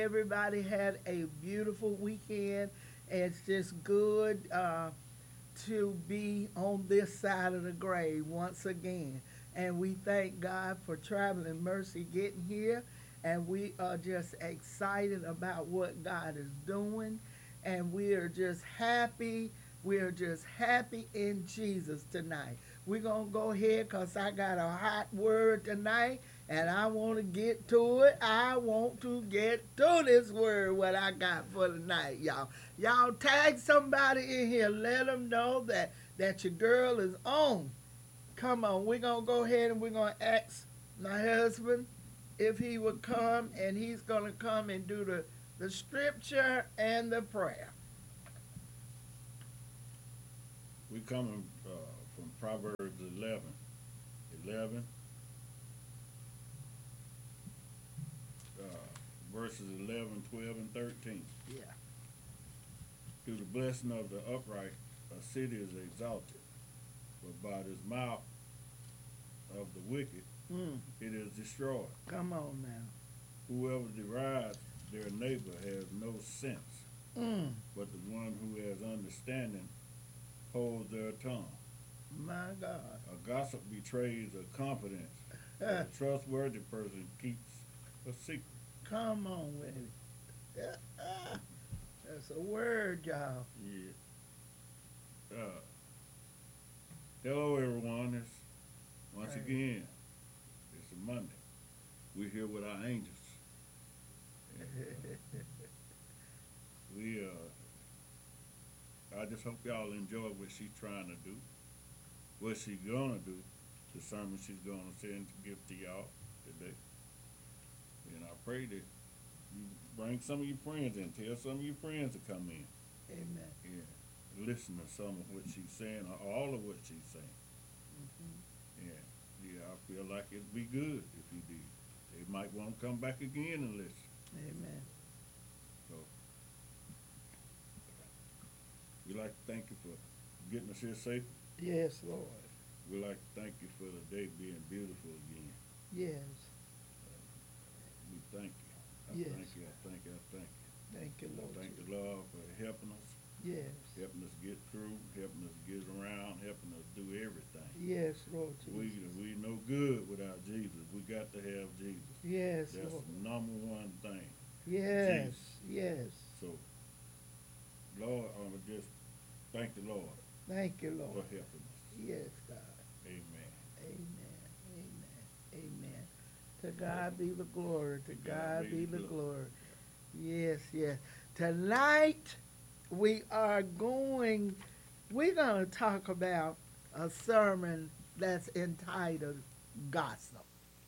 Everybody had a beautiful weekend. It's just good to be on this side of the grave once again. And we thank God for traveling mercy getting here. And we are just excited about what God is doing. And we are just happy. We are just happy in Jesus tonight. We're going to go ahead because I got a hot word tonight and I want to get to it. I want to get to this word, what I got for tonight, y'all. Y'all tag somebody in here. Let them know that your girl is on. Come on, we're going to go ahead and we're going to ask my husband if he would come, and he's going to come and do the scripture and the prayer. We coming from Proverbs 11, uh, verses 11, 12, and 13. Yeah. Through the blessing of the upright, a city is exalted, but by the mouth of the wicked, Mm, it is destroyed. come on now. Whoever derides their neighbor has no sense, Mm, but the one who has understanding holds their tongue. my God. A gossip betrays a confidence, but a trustworthy person keeps a secret. Come on with it. That's a word, y'all. Yeah. Hello, everyone. It's once Right. again. It's a Monday. We're here with our angels. We I just hope y'all enjoy what she's trying to do, what she's gonna do, the sermon she's gonna send to give to y'all today. And I pray that you bring some of your friends in. Tell some of your friends to come in. Amen. Yeah. Listen to some of what she's saying, or all of what she's saying. Hmm. Yeah. Yeah, I feel like it'd be good if you did. They might want to come back again and listen. Amen. So we like to thank you for getting us here safe. Yes, Lord. We like to thank you for the day being beautiful again. Yes. We thank you. I Yes. thank you. I thank you. I thank you. Thank you, I Lord. thank the Lord for helping us, Yes. helping us get through, helping us get around, helping us do everything. Yes, Lord We Jesus. we no good without Jesus. We got to have Jesus. Yes, That's Lord. the number one thing. Yes. Jesus. Yes. So, Lord, I want to just thank the Lord Thank you, for Lord. helping us. Yes, God. Amen. Amen. Amen. Amen. To God be the glory. To God be the glory. Yes, yes. Tonight we're going to talk about a sermon that's entitled Gossip.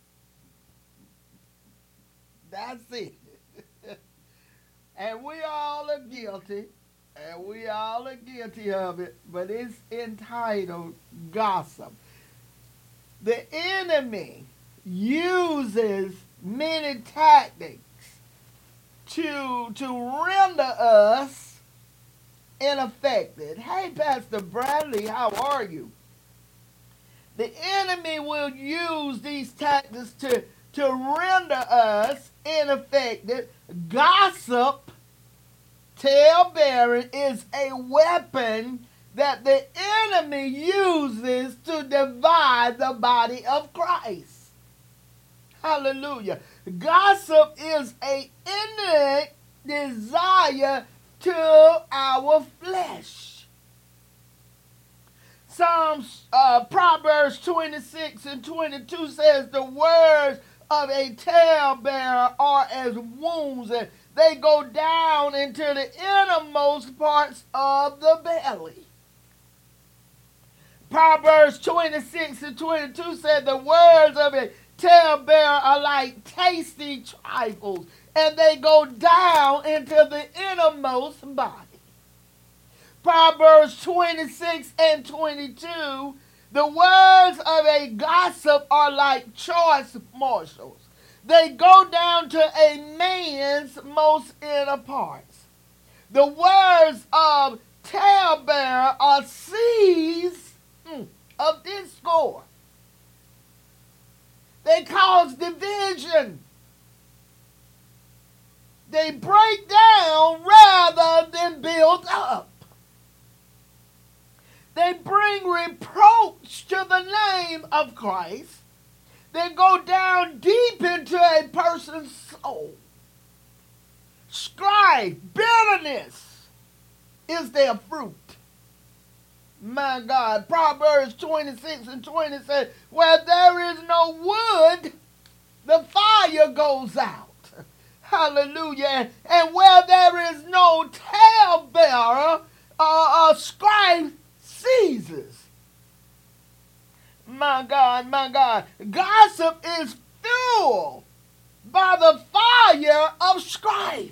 That's it. And we all are guilty. And we all are guilty of it. But it's entitled Gossip. The enemy uses many tactics to render us ineffective. Hey, Pastor Bradley, how are you? The enemy will use these tactics to render us ineffective. Gossip, talebearing, is a weapon that the enemy uses to divide the body of Christ. Hallelujah. Gossip is a infinite desire to our flesh. Proverbs 26 and 22 says the words of a talebearer are as wounds, and they go down into the innermost parts of the belly. Proverbs 26 and 22 said the words of a talebearer are like tasty trifles, and they go down into the innermost body. Proverbs 26 and 22, the words of a gossip are like choice morsels. They go down to a man's most inner parts. The words of talebearer are seeds of discord. They cause division. They break down rather than build up. They bring reproach to the name of Christ. They go down deep into a person's soul. Strife, bitterness is their fruit. My God, Proverbs 26:20 says, where there is no wood, the fire goes out. Hallelujah. And where there is no talebearer, strife ceases. My God, my God. Gossip is fueled by the fire of strife.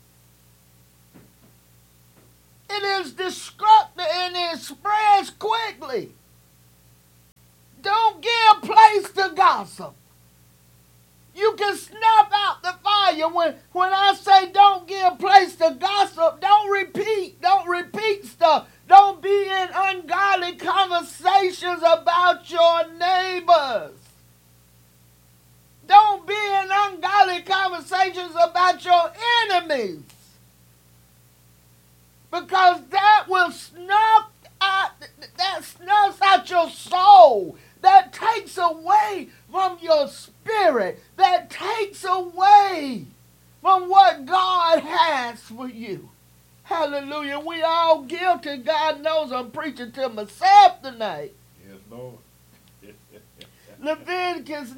It is destructive and it spreads quickly. Don't give place to gossip. You can snuff out the fire. When I say don't give place to gossip, don't repeat stuff. Don't be in ungodly conversations about your neighbors. Don't be in ungodly conversations about your enemies. Because that will snuff out your soul. That takes away from your spirit. That takes away from what God has for you. Hallelujah. We all guilty. God knows I'm preaching to myself tonight. Yes, Lord. Leviticus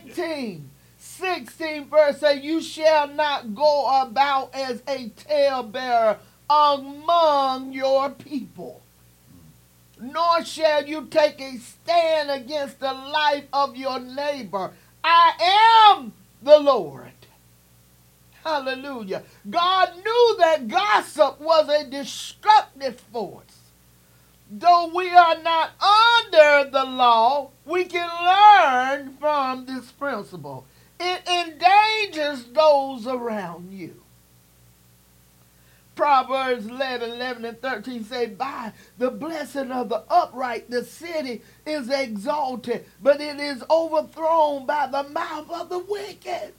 19:16 verse say, you shall not go about as a talebearer among your people, nor shall you take a stand against the life of your neighbor. I am the Lord. Hallelujah. God knew that gossip was a destructive force. Though we are not under the law, we can learn from this principle. It endangers those around you. Proverbs 11:11-13 say, by the blessing of the upright, the city is exalted, but it is overthrown by the mouth of the wicked.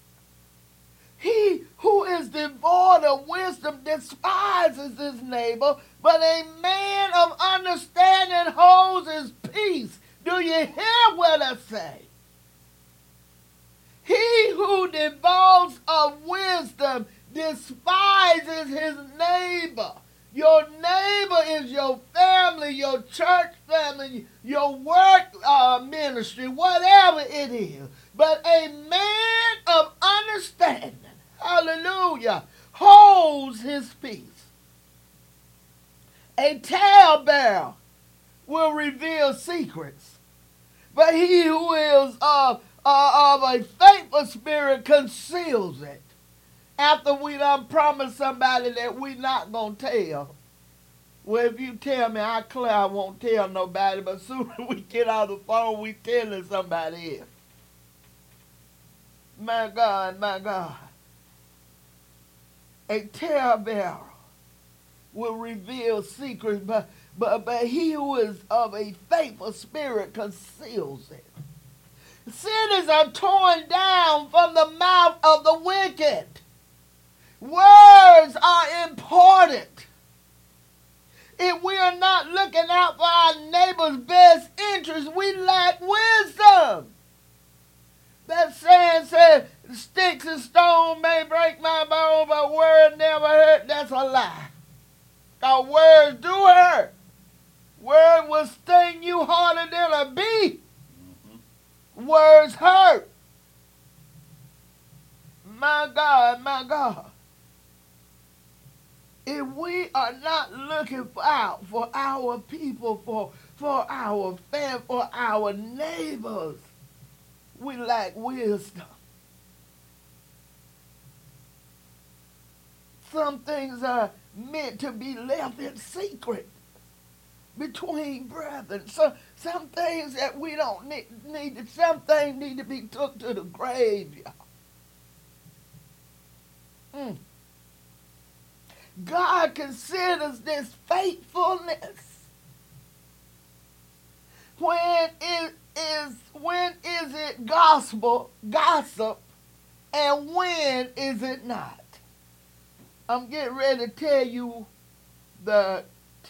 He who is devoid of wisdom despises his neighbor, but a man of understanding holds his peace. Do you hear what I say? He who devours of wisdom despises his neighbor. Your neighbor is your family, your church family, your work ministry, whatever it is. But a man of understanding, hallelujah, holds his peace. A talebearer will reveal secrets, but he who is of a faithful spirit conceals it. After we done promised somebody that we not going to tell. Well, if you tell me, I won't tell nobody, but soon as we get out of the phone, we telling somebody else. My God, my God. A talebearer will reveal secrets, but he who is of a faithful spirit conceals it. Cities are torn down from the mouth of the wicked. Words are important. If we are not looking out for our neighbor's best interest, we lack wisdom. That saying says, sticks and stones may break my bone, but words never hurt. That's a lie. Our words do hurt. Words will sting you harder than a bee. Words hurt. My God, my God. If we are not looking out for our people, for our family, for our neighbors, we lack wisdom. Some things are meant to be left in secret between brethren. So some things that we don't need, some things need to be took to the grave, y'all. God considers this faithfulness. When is it gossip, and when is it not? I'm getting ready to tell you the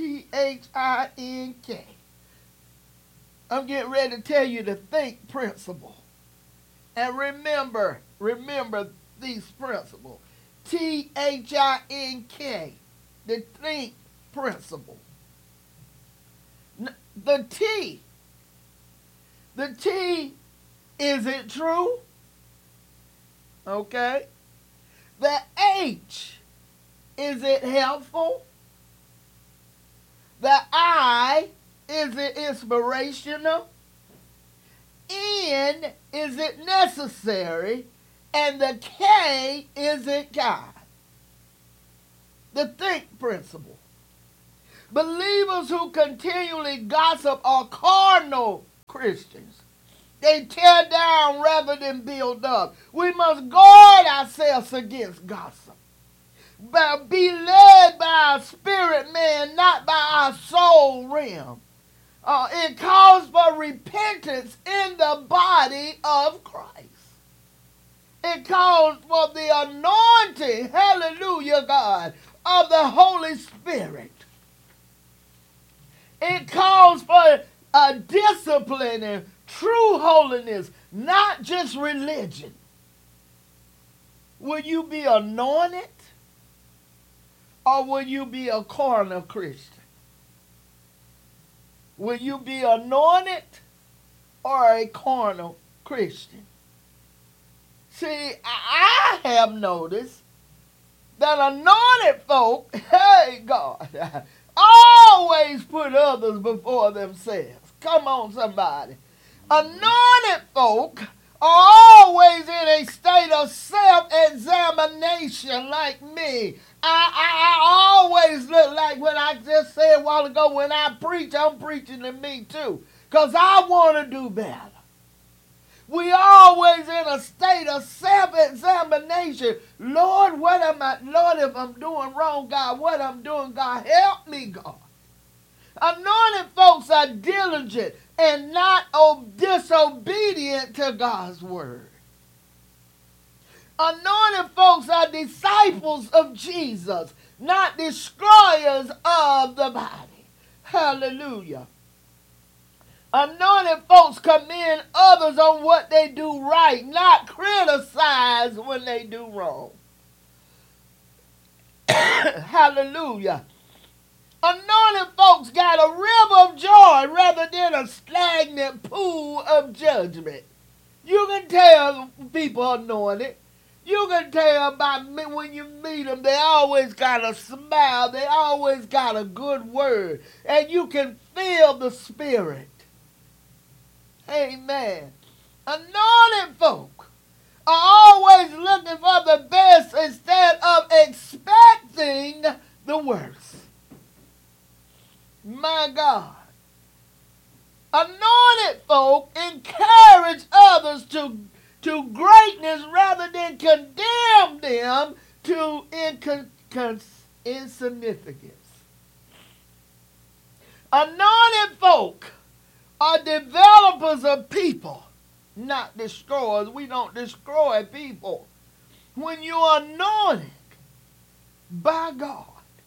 THINK. I'm getting ready to tell you the think principle. And remember these principles. THINK, the think principle. The T, is it true? Okay. The H, is it helpful? The I, is it inspirational? N, is it necessary? And the K, is it God? The think principle. Believers who continually gossip are carnal Christians. They tear down rather than build up. We must guard ourselves against gossip. But be led by our spirit man, not by our soul realm. It calls for repentance in the body of Christ. It calls for the anointing, hallelujah, God, of the Holy Spirit. It calls for a discipline and true holiness, not just religion. Will you be anointed or will you be a carnal Christian? Will you be anointed or a carnal Christian? See, I have noticed that anointed folk, hey God, always put others before themselves. Come on, somebody. Anointed folk are always in a state of self-examination like me. I always look like what I just said a while ago. When I preach, I'm preaching to me too. Because I want to do better. We always in a state of self-examination. Lord, what am I? Lord, if I'm doing wrong, God, what I'm doing, God, help me, God. Anointed folks are diligent and not disobedient to God's word. Anointed folks are disciples of Jesus, not destroyers of the body. Hallelujah. Anointed folks commend others on what they do right, not criticize when they do wrong. Hallelujah. Anointed folks got a river of joy rather than a stagnant pool of judgment. You can tell people anointed. You can tell by when you meet them, they always got a smile. They always got a good word. And you can feel the Spirit. Amen. Anointed folk are always looking for the best instead of expecting the worst. My God. Anointed folk encourage others to greatness rather than condemn them to insignificance. Anointed folk are developers of people, not destroyers. We don't destroy people. When you're anointed by God,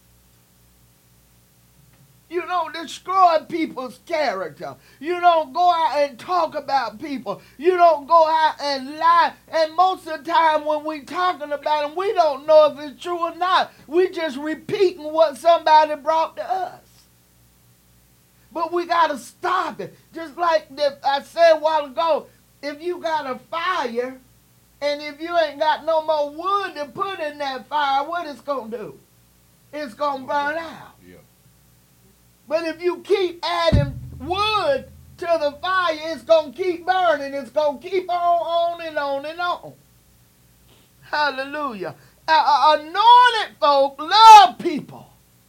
you don't destroy people's character. You don't go out and talk about people. You don't go out and lie. And most of the time when we're talking about them, we don't know if it's true or not. We just repeating what somebody brought to us. But we got to stop it. Just like I said a while ago, if you got a fire and if you ain't got no more wood to put in that fire, what it's going to do? It's going to burn out. Yeah. But if you keep adding wood to the fire, it's going to keep burning. It's going to keep on and on and on. Hallelujah. Anointed folk love people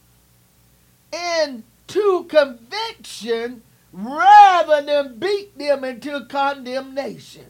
into conviction rather than beat them into condemnation.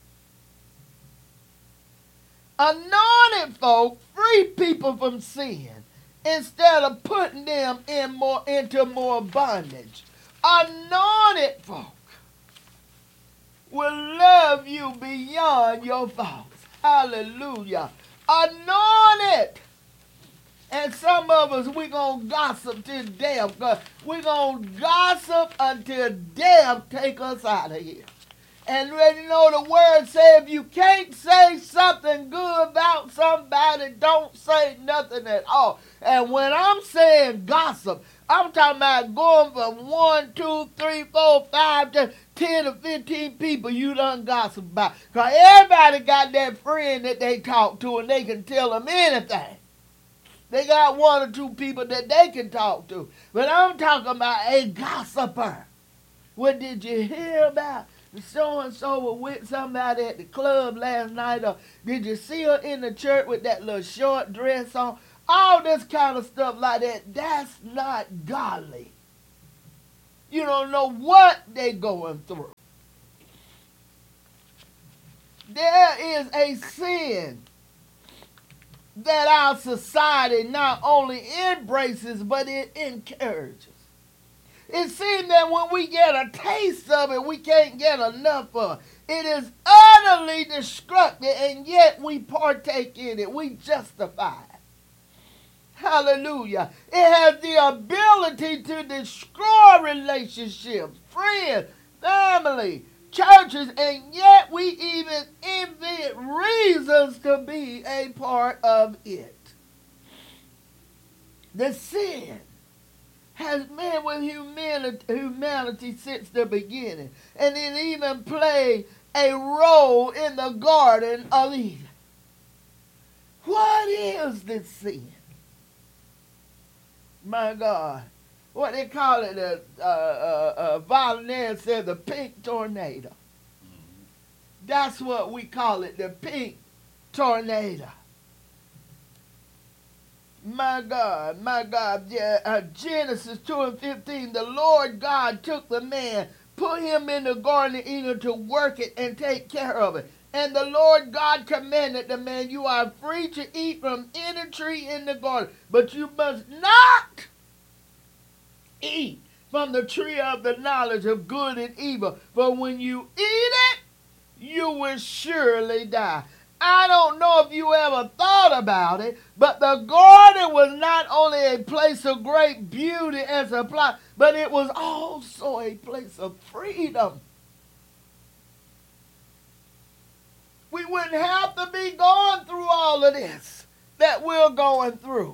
Anointed folk free people from sin instead of putting them into more bondage. Anointed folk will love you beyond your faults. Hallelujah. Anointed And some of us, we're going to gossip till death. We're going to gossip until death take us out of here. And you know the word says if you can't say something good about somebody, don't say nothing at all. And when I'm saying gossip, I'm talking about going from 1, 2, 3, 4, 5 to 10 or 15 people you done gossip about. Because everybody got that friend that they talk to and they can tell them anything. They got 1 or 2 people that they can talk to. But I'm talking about a gossiper. What did you hear about? So-and-so was with somebody at the club last night, or did you see her in the church with that little short dress on? All this kind of stuff like that, that's not godly. You don't know what they're going through. There is a sin that our society not only embraces, but it encourages. It seems that when we get a taste of it, we can't get enough of it. It is utterly destructive, and yet we partake in it. We justify it. Hallelujah. It has the ability to destroy relationships, friends, family, churches, and yet we even invent reasons to be a part of it. The sin has been with humanity since the beginning. And it even played a role in the Garden of Eden. What is this sin? My God. What they call it, Voltaire said, the pink tornado. That's what we call it, the pink tornado. My God, yeah, Genesis 2:15, the Lord God took the man, put him in the Garden of Eden to work it and take care of it. And the Lord God commanded the man, you are free to eat from any tree in the garden, but you must not eat from the tree of the knowledge of good and evil. For when you eat it, you will surely die. I don't know if you ever thought about it, but the garden was not only a place of great beauty and supply, but it was also a place of freedom. We wouldn't have to be going through all of this that we're going through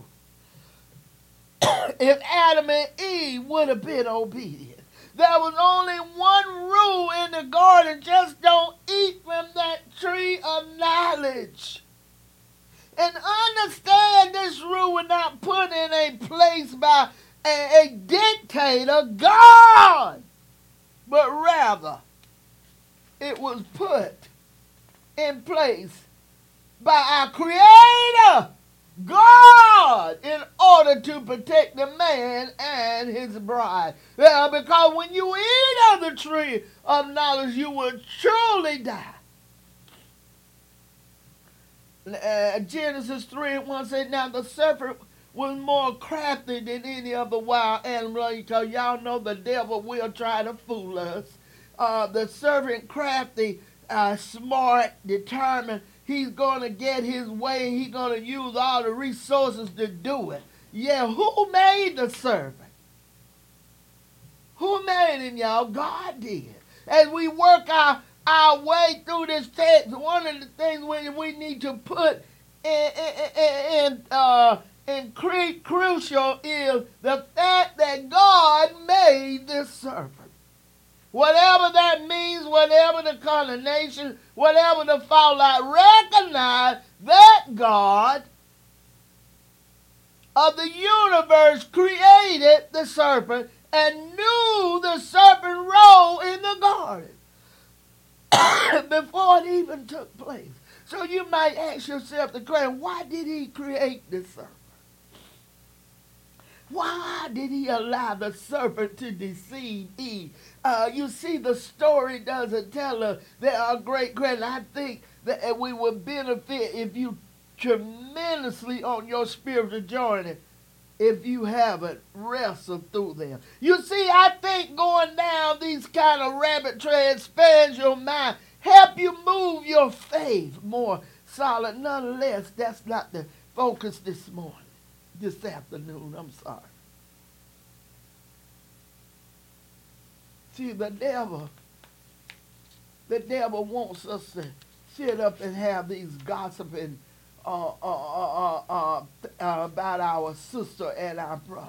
if Adam and Eve would have been obedient. There was only one rule in the garden, just don't eat from that tree of knowledge. And understand this rule was not put in a place by a dictator, God, but rather it was put in place by our Creator, God, in order to protect the man and his bride. Because when you eat of the tree of knowledge, you will truly die. Genesis 3:1 said, now the serpent was more crafty than any of the wild animals, because y'all know the devil will try to fool us. The serpent crafty, smart, determined. He's going to get his way. He's going to use all the resources to do it. Yeah, who made the serpent? Who made him, y'all? God did. As we work our way through this text, one of the things we need to put in crucial is the fact that God made this serpent. Whatever that means, whatever the connotation, whatever the fallout, recognize that God of the universe created the serpent and knew the serpent role in the garden before it even took place. So you might ask yourself the question, why did he create the serpent? Why did he allow the serpent to deceive Eve? You see, the story doesn't tell us. There are great credit. I think that we would benefit if you tremendously on your spiritual journey if you haven't wrestled through them. You see, I think going down these kind of rabbit trails expands your mind, help you move your faith more solid. Nonetheless, that's not the focus this morning. this afternoon. I'm sorry. See, the devil wants us to sit up and have these gossiping about our sister and our brother.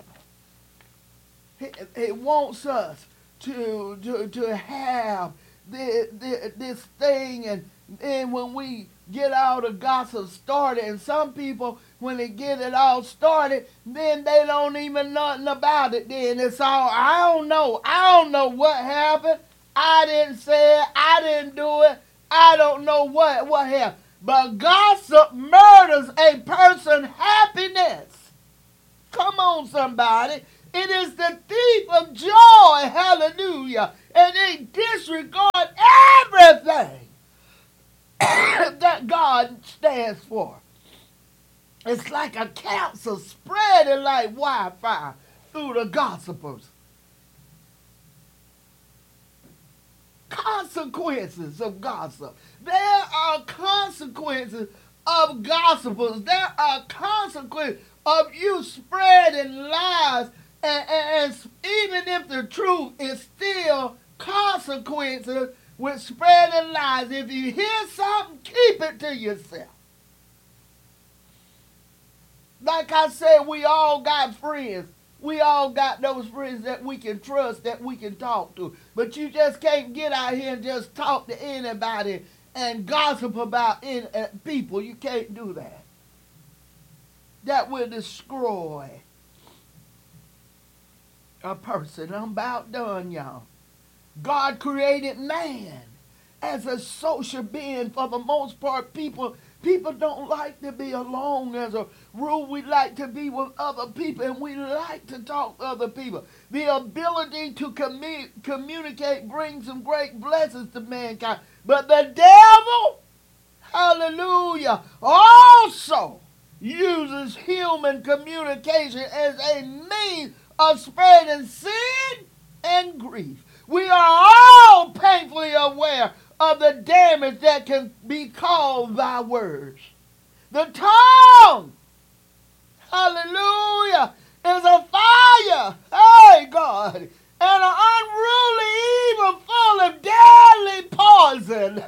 He wants us to have this thing, and then when we get all the gossip started, and some people, when they get it all started, then they don't even know nothing about it. Then it's all, I don't know what happened. I didn't say it. I didn't do it. I don't know what happened. But gossip murders a person's happiness. Come on, somebody. It is the thief of joy, hallelujah, and they disregard everything that God stands for. It's like a cancer spreading like wildfire through the gossipers. Consequences of gossip. There are consequences of gossipers. There are consequences of you spreading lies. And even if the truth is still consequences with spreading lies. If you hear something, keep it to yourself. Like I said, we all got friends. We all got those friends that we can trust, that we can talk to. But you just can't get out here and just talk to anybody and gossip about people. You can't do that. That will destroy a person. I'm about done, y'all. God created man as a social being. For the most part, people don't like to be alone. As a rule, we like to be with other people, and we like to talk to other people. The ability to communicate brings some great blessings to mankind. But the devil, hallelujah, also uses human communication as a means of spreading sin and grief. We are all painfully aware of the damage that can be caused by words. The tongue, hallelujah, is a fire, hey God, and an unruly evil full of deadly poison.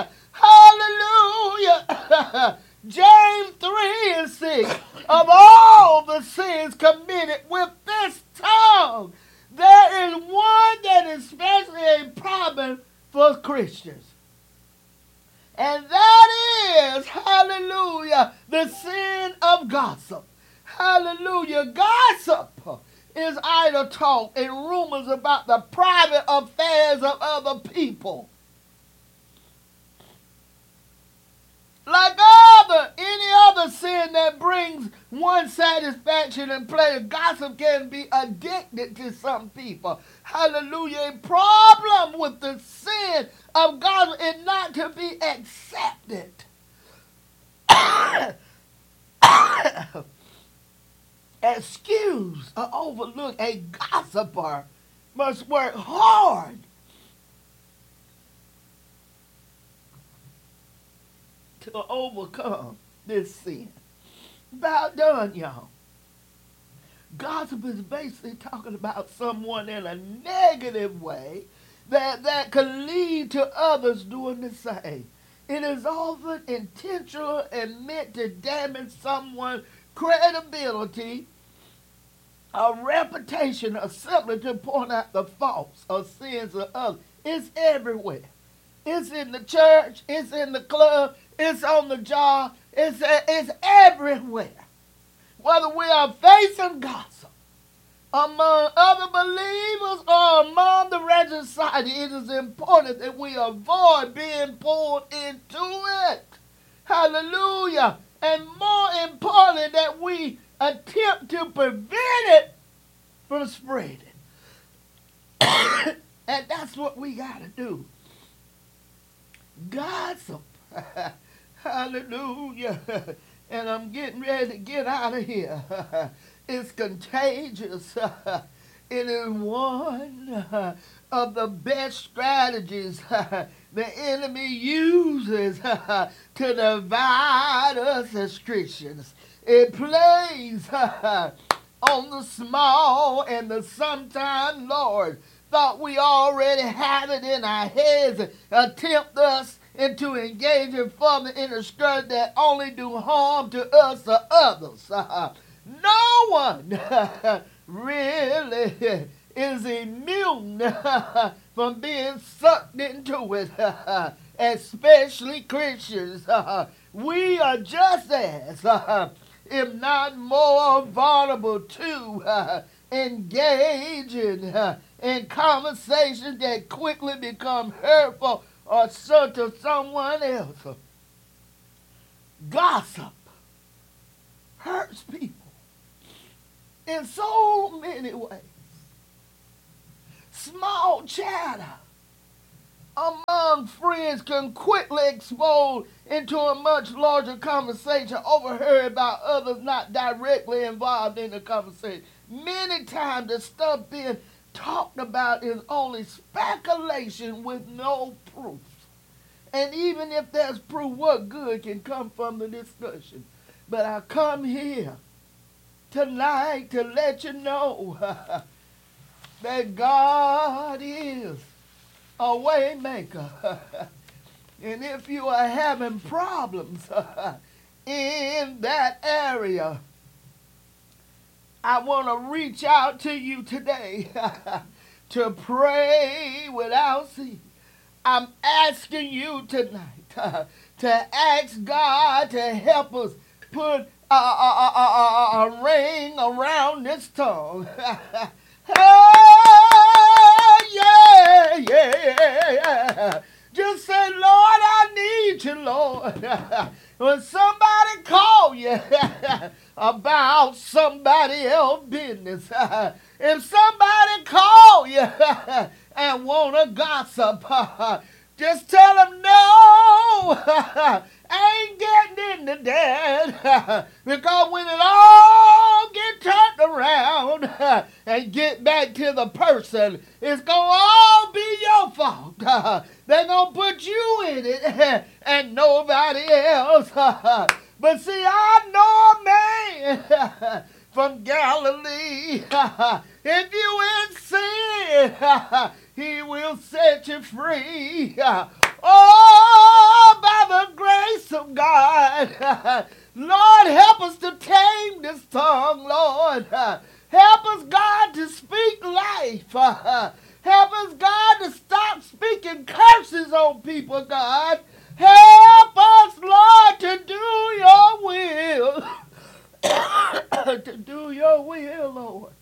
Hallelujah. James 3:6, of all the sins committed with this tongue, there is one that is especially a problem for Christians. And that is, hallelujah, the sin of gossip. Hallelujah. Gossip is idle talk and rumors about the private affairs of other people. Like any other sin that brings one satisfaction and pleasure, gossip can be addicted to some people. Hallelujah. A problem with the sin of gossip is not to be accepted. Excuse or overlook a gossiper must work hard to overcome this sin. About done, y'all. Gossip is basically talking about someone in a negative way that can lead to others doing the same. It is often intentional and meant to damage someone's credibility, a reputation, or simply to point out the faults or sins of others. It's everywhere. It's in the church. It's in the club. It's on the job. It's everywhere. Whether we are facing gossip among other believers or among the rest of society, it is important that we avoid being pulled into it. Hallelujah. And more importantly, that we attempt to prevent it from spreading. And that's what we got to do. Gossip. Hallelujah. And I'm getting ready to get out of here. It's contagious. It is one of the best strategies the enemy uses to divide us as Christians. It plays on the small and the sometime, Lord, thought we already had it in our heads and attempt us into engaging further in a skirt that only do harm to us or others. No one really is immune from being sucked into it, especially Christians. We are just as, if not more, vulnerable to engage in conversations that quickly become hurtful or to someone else. Gossip hurts people in so many ways. Small chatter among friends can quickly explode into a much larger conversation overheard by others not directly involved in the conversation. Many times the stuff being talked about is only speculation with no proof. And even if there's proof, what good can come from the discussion? But I come here tonight to let you know that God is a way maker. And if you are having problems in that area, I want to reach out to you today to pray without ceasing. I'm asking you tonight to ask God to help us put a ring around this tongue. Oh, yeah, yeah. Just say, Lord, I need you, Lord. When somebody call you about somebody else's business, if somebody call you and want to gossip, just tell them, no, I ain't getting into that. Because when it all get turned around and get back to the person, it's going to all be your fault. They're going to put you in it and nobody else. But see, I know a man from Galilee. If you in sin, he will set you free. Oh, by the grace of God. Lord, help us to tame this tongue, Lord. Help us, God, to speak life. Help us, God, to stop speaking curses on people, God. Help us, Lord, to do your will. To do your will, Lord.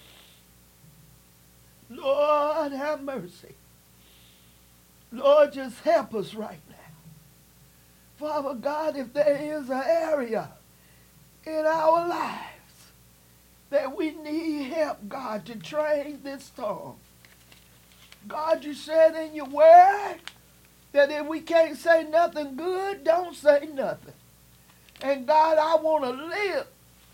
Lord, have mercy. Lord, just help us right now. Father God, if there is an area in our lives that we need help, God, to train this tongue. God, you said in your word that if we can't say nothing good, don't say nothing. And God, I want to live.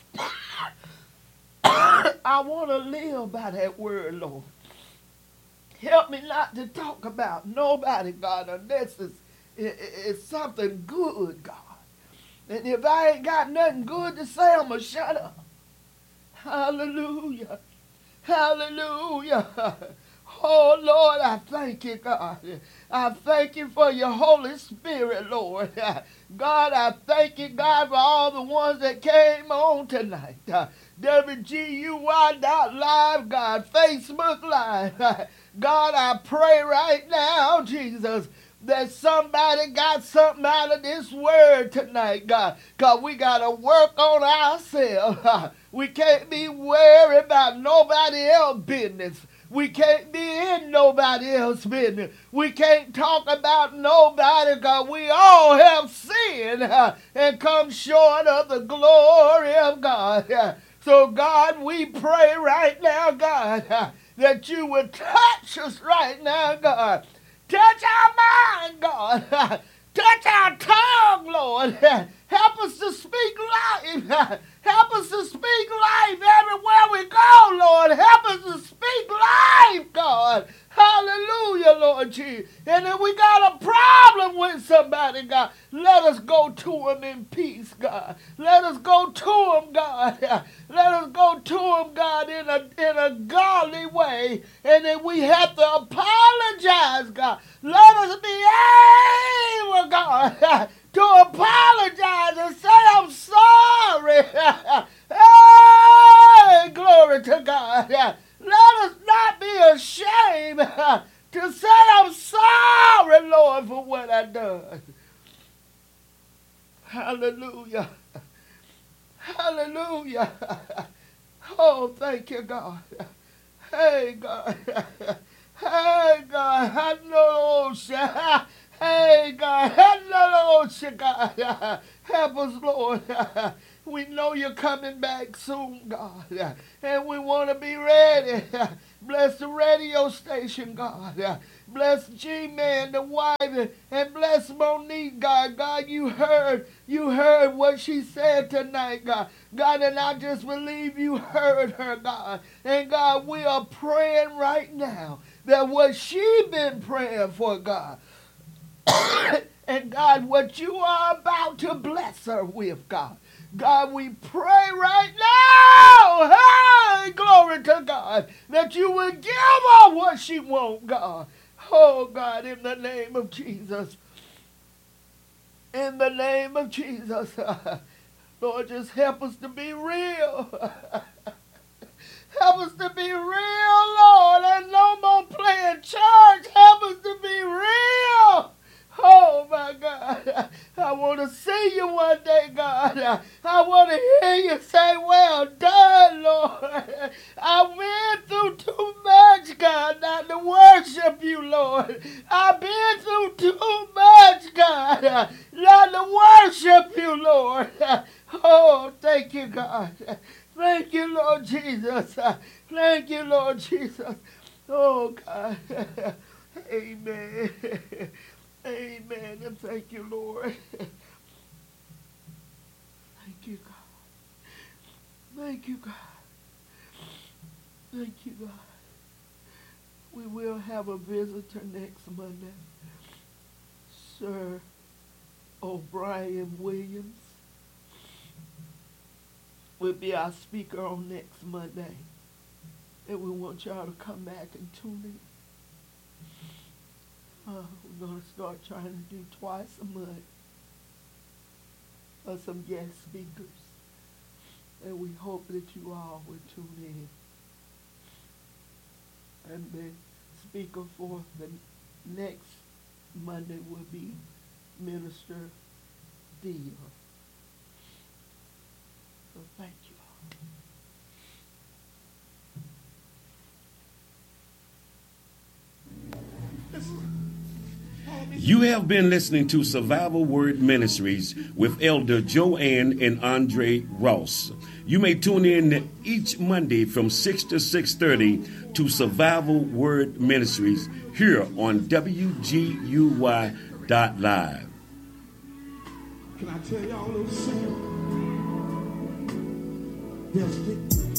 I want to live by that word, Lord. Help me not to talk about nobody, God, unless it's something good, God. And if I ain't got nothing good to say, I'm going to shut up. Hallelujah. Hallelujah. Oh, Lord, I thank you, God. I thank you for your Holy Spirit, Lord. God, I thank you, God, for all the ones that came on tonight. WGUY.live, God, Facebook Live. God, I pray right now, Jesus, that somebody got something out of this word tonight, God, because we got to work on ourselves. We can't be worried about nobody else's business. We can't be in nobody else's business. We can't talk about nobody because we all have sinned and come short of the glory of God. So, God, we pray right now, God, that you would touch us right now, God. Touch our mind, God. Touch our tongue, Lord. Help us to speak life. Help us to speak life everywhere we go, Lord. Help us to speak life, God. Hallelujah, Lord. Lord Jesus. And if we got a problem with somebody, God, let us go to them in peace, God. Let us go to them, God. Let us go to them, God, in a godly way. And if we have to apologize, God, let us be able, God, to apologize and say, I'm sorry. Hey, glory to God. Let us not be ashamed to say, I'm sorry, Lord, for what I done. Hallelujah. Hallelujah. Oh, thank you, God. Hey, God. Hey, God. I know. Hey, God. I know, God. Help us, Lord. We know you're coming back soon, God. And we want to be ready. Bless the radio station, God. Bless G-Man, the wife, and bless Monique, God. God, you heard what she said tonight, God. God, and I just believe you heard her, God. And God, we are praying right now that what she been praying for, God, and God, what you are about to bless her with, God. God, we pray right now, hey, glory to God, that you will give her what she wants, God. Oh, God, in the name of Jesus. In the name of Jesus. Lord, just help us to be real. Help us to be real, Lord, and no more playing church. Help us to be real. Oh, my God. I want to see you one day, God. I want to hear you say, well done, Lord. I went through too much, God, not to worship you, Lord. I've been through too much, God, not to worship you, Lord. Oh, thank you, God. Thank you, Lord Jesus. Thank you, Lord Jesus. Oh, God. Amen. Amen. And thank you, Lord. Thank you, God. Thank you, God. Thank you, God. We will have a visitor next Monday. Sir O'Brien Williams will be our speaker on next Monday. And we want y'all to come back and tune in. We're going to start trying to do twice a month for some guest speakers. And we hope that you all will tune in. And the speaker for the next Monday will be Minister Deal. So thank you all. You have been listening to Survival Word Ministries with Elder Joanne and Andre Ross. You may tune in each Monday from 6 to 6:30 to Survival Word Ministries here on WGUY.live. Can I tell y'all a little secret? They'll stick